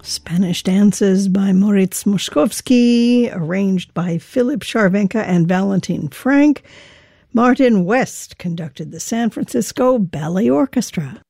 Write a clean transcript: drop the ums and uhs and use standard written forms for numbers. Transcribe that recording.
Spanish Dances by Moritz Moszkowski, arranged by Philip Charvenka and Valentin Frank. Martin West conducted the San Francisco Ballet Orchestra.